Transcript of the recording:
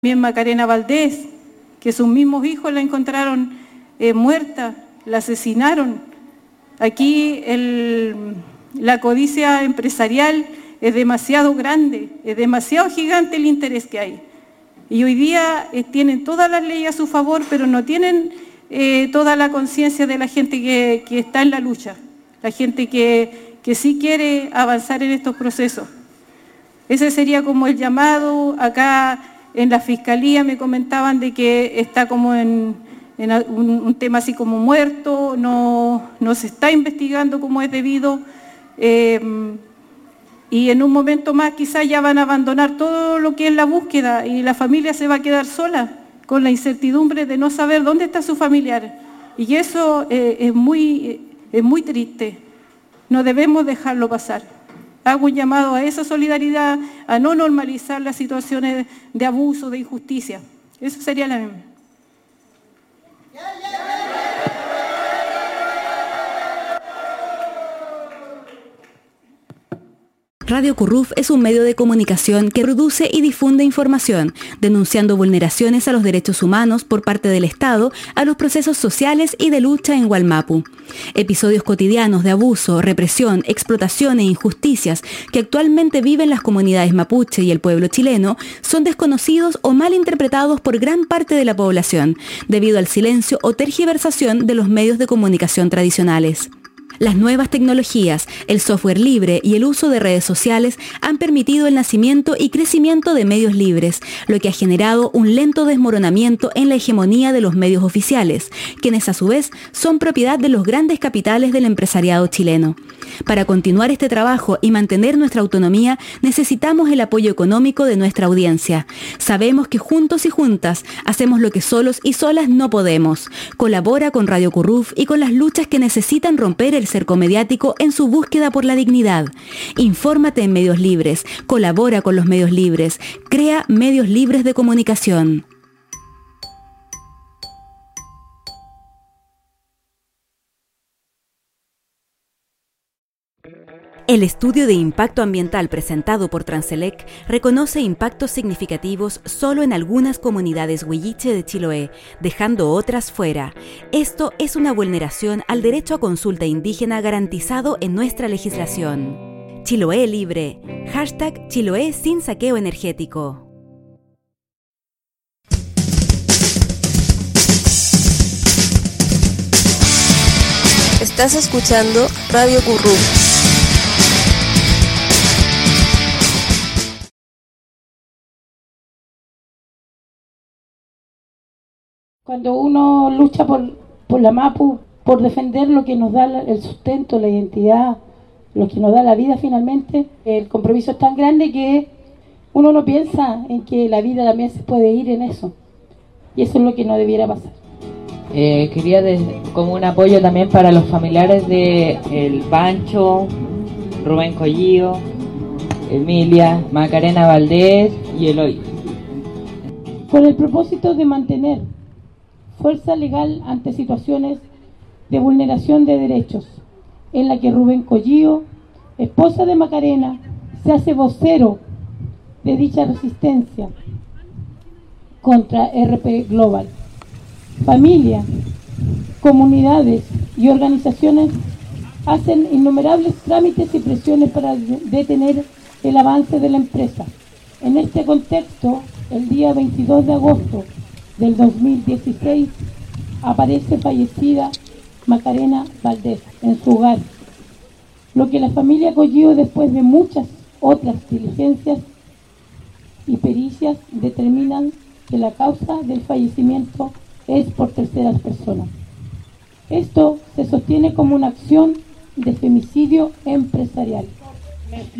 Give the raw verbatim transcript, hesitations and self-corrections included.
También Macarena Valdés, que sus mismos hijos la encontraron eh, muerta, la asesinaron. Aquí el, la codicia empresarial es demasiado grande, es demasiado gigante el interés que hay. Y hoy día eh, tienen todas las leyes a su favor, pero no tienen eh, toda la conciencia de la gente que, que está en la lucha, la gente que, que sí quiere avanzar en estos procesos. Ese sería como el llamado. Acá en la Fiscalía me comentaban de que está como en, en un, un tema así como muerto, no, no se está investigando como es debido, eh, y en un momento más quizás ya van a abandonar todo lo que es la búsqueda y la familia se va a quedar sola con la incertidumbre de no saber dónde está su familiar. Y eso eh, es, muy, es muy triste, no debemos dejarlo pasar. Hago un llamado a esa solidaridad, a no normalizar las situaciones de abuso, de injusticia. Eso sería la misma. Radio Curruf es un medio de comunicación que produce y difunde información, denunciando vulneraciones a los derechos humanos por parte del Estado a los procesos sociales y de lucha en Wallmapu. Episodios cotidianos de abuso, represión, explotación e injusticias que actualmente viven las comunidades mapuche y el pueblo chileno son desconocidos o mal interpretados por gran parte de la población, debido al silencio o tergiversación de los medios de comunicación tradicionales. Las nuevas tecnologías, el software libre y el uso de redes sociales han permitido el nacimiento y crecimiento de medios libres, lo que ha generado un lento desmoronamiento en la hegemonía de los medios oficiales, quienes a su vez son propiedad de los grandes capitales del empresariado chileno. Para continuar este trabajo y mantener nuestra autonomía, necesitamos el apoyo económico de nuestra audiencia. Sabemos que juntos y juntas hacemos lo que solos y solas no podemos. Colabora con Radio Curruf y con las luchas que necesitan romper el cerco mediático en su búsqueda por la dignidad. Infórmate en medios libres, colabora con los medios libres, crea medios libres de comunicación. El estudio de impacto ambiental presentado por Transelec reconoce impactos significativos solo en algunas comunidades huilliche de Chiloé, dejando otras fuera. Esto es una vulneración al derecho a consulta indígena garantizado en nuestra legislación. Chiloé libre. Hashtag Chiloé sin saqueo energético. Estás escuchando Radio Curruf. Cuando uno lucha por, por la Mapu, por defender lo que nos da el sustento, la identidad, lo que nos da la vida finalmente, el compromiso es tan grande que uno no piensa en que la vida también se puede ir en eso. Y eso es lo que no debiera pasar. Eh, quería de, como un apoyo también para los familiares de el Pancho, Rubén Collío, Emilia, Macarena Valdés y Eloy. Con el propósito de mantener fuerza legal ante situaciones de vulneración de derechos, en la que Rubén Collío, esposa de Macarena, se hace vocero de dicha resistencia contra R P Global. Familia, comunidades y organizaciones hacen innumerables trámites y presiones para detener el avance de la empresa. En este contexto, el día veintidós de agosto del dos mil dieciséis aparece fallecida Macarena Valdés en su hogar, lo que la familia Collío, después de muchas otras diligencias y pericias, determinan que la causa del fallecimiento es por terceras personas. Esto se sostiene como una acción de femicidio empresarial.